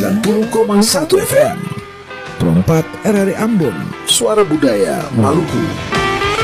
90,1 FM. Perempat RRI Ambon, Suara Budaya Maluku.